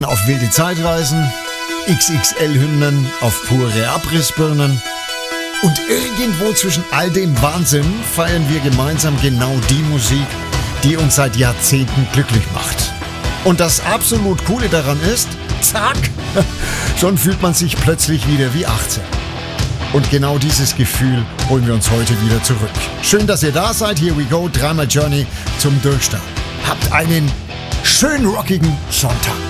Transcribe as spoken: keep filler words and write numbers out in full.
Auf wilde Zeitreisen, X X L-Hymnen auf pure Abrissbirnen. Und irgendwo zwischen all dem Wahnsinn feiern wir gemeinsam genau die Musik, die uns seit Jahrzehnten glücklich macht. Und das absolut Coole daran ist, zack, schon fühlt man sich plötzlich wieder wie achtzehn. Und genau dieses Gefühl holen wir uns heute wieder zurück. Schön, dass ihr da seid. Here we go, dreimal Journey zum Durchstart. Habt einen schönen rockigen Sonntag.